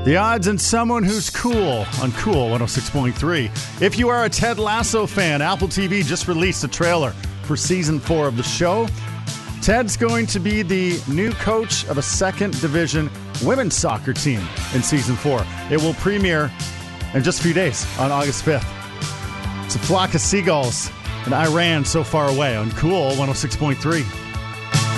The odds and someone who's cool on Cool 106.3. If you are a Ted Lasso fan, Apple TV just released a trailer for Season 4 of the show. Ted's going to be the new coach of a second division women's soccer team in Season 4. It will premiere in just a few days on August 5th. It's a flock of seagulls in Iran so far away on Cool 106.3.